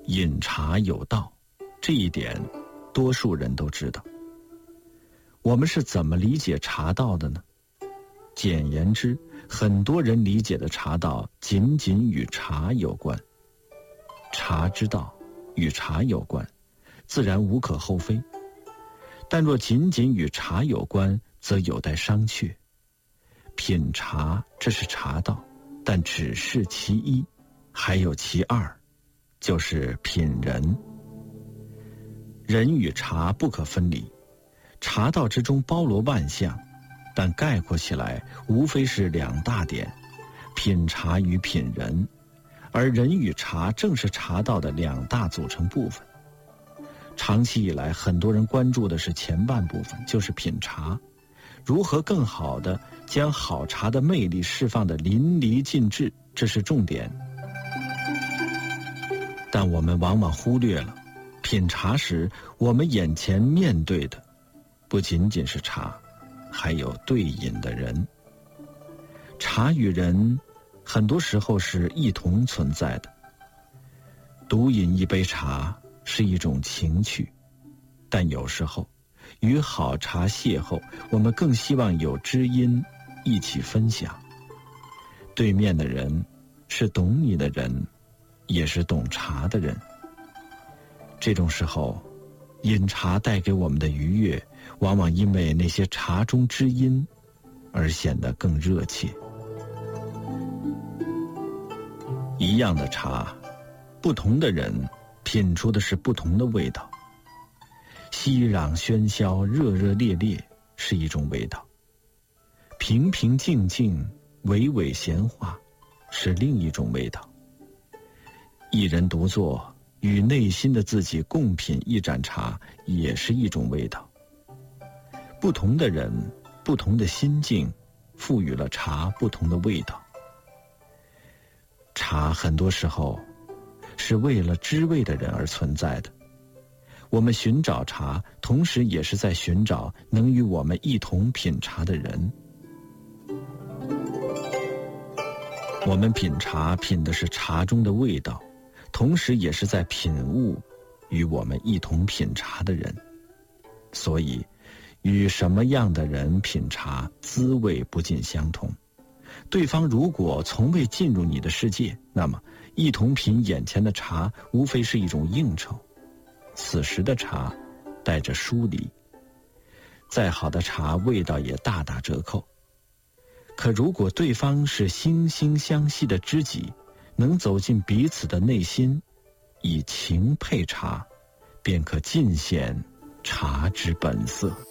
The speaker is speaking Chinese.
饮茶有道，这一点多数人都知道。我们是怎么理解茶道的呢？简言之，很多人理解的茶道仅仅与茶有关。茶之道与茶有关，自然无可厚非。但若仅仅与茶有关，则有待商榷。品茶，这是茶道，但只是其一，还有其二，就是品人。人与茶不可分离，茶道之中包罗万象，但概括起来无非是两大点：品茶与品人。而人与茶正是茶道的两大组成部分。长期以来，很多人关注的是前半部分，就是品茶，如何更好地将好茶的魅力释放得淋漓尽致，这是重点。但我们往往忽略了，品茶时我们眼前面对的不仅仅是茶，还有对饮的人。茶与人很多时候是一同存在的。独饮一杯茶是一种情趣，但有时候与好茶邂逅，我们更希望有知音一起分享。对面的人是懂你的人，也是懂茶的人。这种时候，饮茶带给我们的愉悦，往往因为那些茶中知音而显得更热切。一样的茶，不同的人品出的是不同的味道。熙攘喧嚣，热热烈烈是一种味道，平平静静，娓娓闲话是另一种味道。一人独坐，与内心的自己共品一盏茶，也是一种味道。不同的人，不同的心境，赋予了茶不同的味道。茶很多时候是为了知味的人而存在的。我们寻找茶，同时也是在寻找能与我们一同品茶的人。我们品茶品的是茶中的味道，同时也是在品悟与我们一同品茶的人。所以与什么样的人品茶，滋味不尽相同。对方如果从未进入你的世界，那么一同品眼前的茶无非是一种应酬。此时的茶带着疏离，再好的茶味道也大打折扣。可如果对方是惺惺相惜的知己，能走进彼此的内心，以情配茶，便可尽显茶之本色。